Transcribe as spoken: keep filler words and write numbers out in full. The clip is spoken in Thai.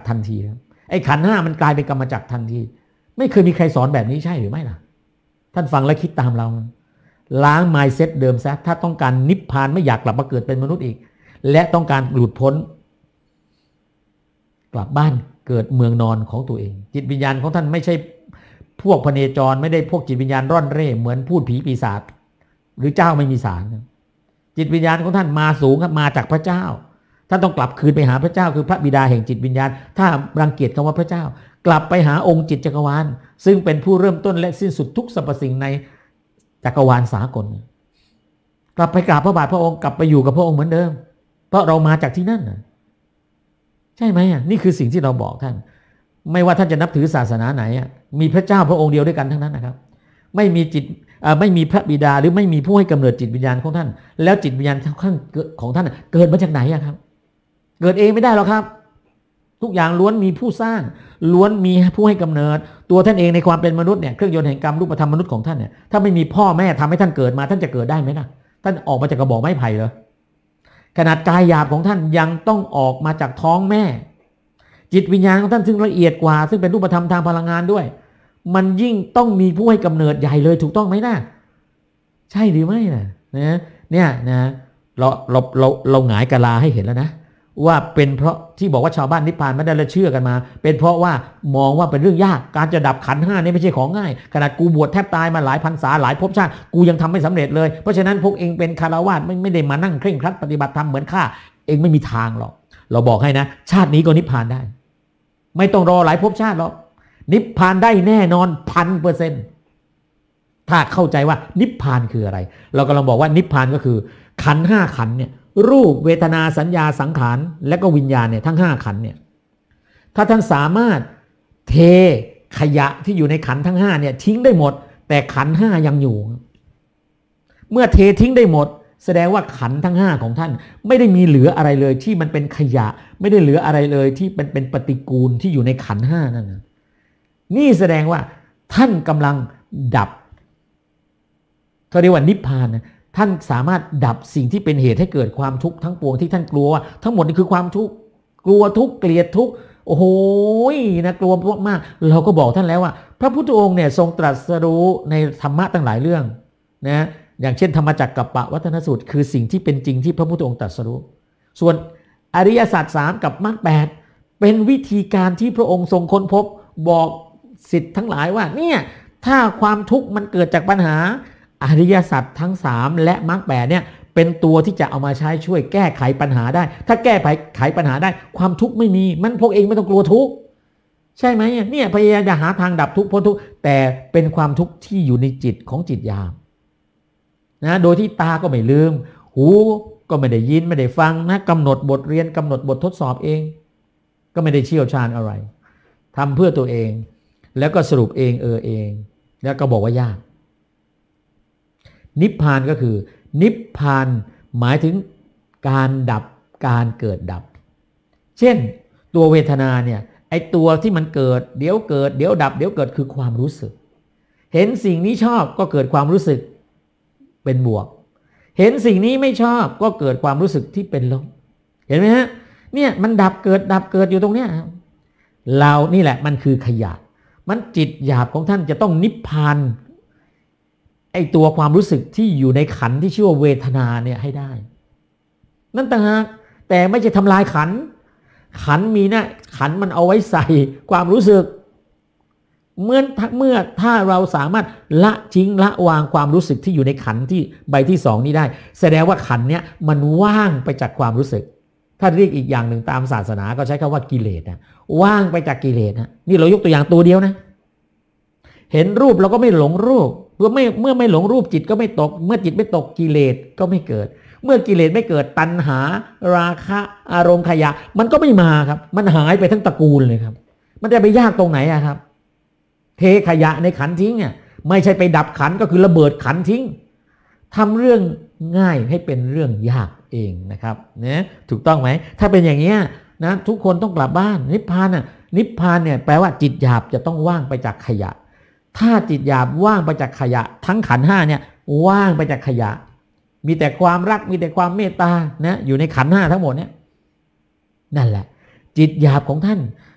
ทันทีครับไอ้ขันธ์ห้ามันกลายเป็นกรรมจักรทันทีไม่เคยมีใครสอนแบบนี้ใช่หรือไม่ล่ะท่านฟังและคิดตามเราล้าง mindset เดิมซะถ้าต้องการนิพพานไม่อยากกลับมาเกิดเป็นมนุษย์อีกและต้องการหลุดพ้นกลับบ้านเกิดเมืองนอนของตัวเองจิตวิญญาณของท่านไม่ใช่พวกพเนจรไม่ได้พวกจิตวิญญาณร่อนเร่เหมือนพูดผีปีศาจหรือเจ้าไม่มีสารจิตวิญญาณของท่านมาสูงครับมาจากพระเจ้าท่านต้องกลับคืนไปหาพระเจ้าคือพระบิดาแห่งจิตวิญญาณถ้ารังเกียจคำว่าพระเจ้ากลับไปหาองค์จิตจักรวาลซึ่งเป็นผู้เริ่มต้นและสิ้นสุดทุกสรรพสิ่งในจักรวาลสากลกลับไปกราบพระบาทพระองค์กลับไปอยู่กับพระองค์เหมือนเดิมเพราะเรามาจากที่นั่นนะใช่ไหมอ่ะนี่คือสิ่งที่เราบอกท่านไม่ว่าท่านจะนับถือศาสนาไหนอ่ะมีพระเจ้าพระองค์เดียวด้วยกันทั้งนั้นนะครับไม่มีจิตไม่มีพระบิดาหรือไม่มีผู้ให้กำเนิดจิตวิญญาณของท่านแล้วจิตวิญญาณของท่านเกิดมาจากไหนอ่ะครับเกิดเองไม่ได้หรอกครับทุกอย่างล้วนมีผู้สร้างล้วนมีผู้ให้กำเนิดตัวท่านเองในความเป็นมนุษย์เนี่ยเครื่องยนต์แห่งกรรมรูปธรรมมนุษย์ของท่านเนี่ยถ้าไม่มีพ่อแม่ทำให้ท่านเกิดมาท่านจะเกิดได้ไหมนะท่านออกมาจากกระบอกไม้ไผ่เหรอขนาดกายหยาบของท่านยังต้องออกมาจากท้องแม่จิตวิญญาณของท่านซึ่งละเอียดกว่าซึ่งเป็นรูปธรรมทางพลังงานด้วยมันยิ่งต้องมีผู้ให้กำเนิดใหญ่เลยถูกต้องไหมนะใช่หรือไม่นะนะเนี่ยนะเราเราเราเราหงายกะลาให้เห็นแล้วนะว่าเป็นเพราะที่บอกว่าชาวบ้านนิพพานไม่ได้ละเชื่อกันมาเป็นเพราะว่ามองว่าเป็นเรื่องยากการจะดับขันธ์ห้านี่ไม่ใช่ของง่ายขนาดกูบวชแทบตายมาหลายพรรษาหลายภพชาติกูยังทำไม่สำเร็จเลยเพราะฉะนั้นพวกเองเป็นคฤหัสถ์ไม่ไม่ได้มานั่งเคร่งครัดปฏิบัติธรรมเหมือนข้าเองไม่มีทางหรอกเราบอกให้นะชาตินี้ก็นิพพานได้ไม่ต้องรอหลายภพชาติหรอกนิพพานได้แน่นอนพันเปอร์เซ็นต์ถ้าเข้าใจว่านิพพานคืออะไรเรากำลังบอกว่านิพพานก็คือขันธ์ห้าขันธ์เนี่ยรูปเวทนาสัญญาสังขารและก็วิญญาณเนี่ยทั้งห้าขันธ์เนี่ยถ้าท่านสามารถเทขยะที่อยู่ในขันธ์ทั้งห้าเนี่ยทิ้งได้หมดแต่ขันธ์ห้ายังอยู่เมื่อเททิ้งได้หมดแสดงว่าขันธ์ทั้งห้าของท่านไม่ได้มีเหลืออะไรเลยที่มันเป็นขยะไม่ได้เหลืออะไรเลยที่เป็นเป็นปฏิกูลที่อยู่ในขันธ์ห้านั่นนะนี่แสดงว่าท่านกำลังดับเขาเรียกว่านิพพานนะท่านสามารถดับสิ่งที่เป็นเหตุให้เกิดความทุกข์ทั้งปวงที่ท่านกลัวว่าทั้งหมดนี่คือความทุกข์กลัวทุกข์เกลียดทุกข์โอ้โหนะกลัวมากเราก็บอกท่านแล้วว่าพระพุทธองค์เนี่ยทรงตรัสรู้ในธรรมะตั้งหลายเรื่องนะอย่างเช่นธรรมจักรกัปปวัฏนสูตรคือสิ่งที่เป็นจริงที่พระพุทธองค์ตรัสรู้ส่วนอริยสัจสามกับมรรคแปดเป็นวิธีการที่พระองค์ทรงค้นพบบอกศิษย์ทั้งหลายว่าเนี่ยถ้าความทุกข์มันเกิดจากปัญหาอริยสัจทั้งสามและมรรคแปดเนี่ยเป็นตัวที่จะเอามาใช้ช่วยแก้ไขปัญหาได้ถ้าแก้ไขปัญหาได้ความทุกข์ไม่มีมันพวกเองไม่ต้องกลัวทุกข์ใช่ไหมเนี่ยพยายามจะหาทางดับทุกข์พ้นทุกข์แต่เป็นความทุกข์ที่อยู่ในจิตของจิตหยาบนะโดยที่ตาก็ไม่ลืมหูก็ไม่ได้ยินไม่ได้ฟังนะกำหนดบทเรียนกำหนดบททดสอบเองก็ไม่ได้เชี่ยวชาญอะไรทำเพื่อตัวเองแล้วก็สรุปเองเออเองแล้วก็บอกว่ายากนิพพานก็คือนิพพานหมายถึงการดับการเกิดดับเช่นตัวเวทนาเนี่ยไอตัวที่มันเกิดเดี๋ยวเกิดเดี๋ยวดับเดี๋ยวเกิดคือความรู้สึกเห็นสิ่งนี้ชอบก็เกิดความรู้สึกเป็นบวกเห็นสิ่งนี้ไม่ชอบก็เกิดความรู้สึกที่เป็นลบเห็นไหมฮะเนี่ยมันดับเกิดดับเกิดอยู่ตรงเนี้ยเรานี่แหละมันคือขยะมันจิตหยาบของท่านจะต้องนิพพานไอตัวความรู้สึกที่อยู่ในขันธ์ที่ชื่อว่าเวทนาเนี่ยให้ได้นั่นต่างหากแต่ไม่ใช่ทำลายขันธ์ขันธ์มีนะขันธ์มันเอาไว้ใส่ความรู้สึกเมื่อเมื่อถ้าเราสามารถละทิ้งละวางความรู้สึกที่อยู่ในขันธ์ที่ใบที่สองนี้ได้แสดงว่าขันธ์เนี้ยมันว่างไปจากความรู้สึกถ้าเรียกอีกอย่างหนึ่งตามศาสนาก็ใช้คำว่ากิเลสนะว่างไปจากกิเลสนะนี่เรายกตัวอย่างตัวเดียวนะเห็นรูปเราก็ไม่หลงรูปเมื่อไม่เมื่อไม่หลงรูปจิตก็ไม่ตกเมื่อจิตไม่ตกกิเลสก็ไม่เกิดเมื่อกิเลสไม่เกิดตัณหาราคะอารมณ์ขยะมันก็ไม่มาครับมันหายไปทั้งตระกูลเลยครับมันจะไปยากตรงไหนอะครับเทขยะในขันทิ้งเนี่ยไม่ใช่ไปดับขันก็คือระเบิดขันทิ้งทำเรื่องง่ายให้เป็นเรื่องยากเองนะครับเนี่ยถูกต้องไหมถ้าเป็นอย่างนี้นะทุกคนต้องกลับบ้านนิพพานน่ะนิพพานเนี่ยแปลว่าจิตหยาบจะต้องว่างไปจากขยะถ้าจิตหยาบว่างไปจากขยะทั้งขันธ์ห้าเนี่ยว่างไปจากขยะมีแต่ความรักมีแต่ความเมตตานะอยู่ในขันธ์ห้าทั้งหมดเนี่ยนั่นแหละจิตหยาบของท่าน